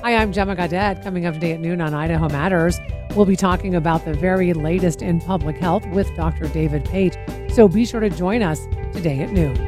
Hi, I'm Gemma Gadet. Coming up today at noon on Idaho Matters, we'll be talking about the very latest in public health with Dr. David Pate. So be sure to join us today at noon.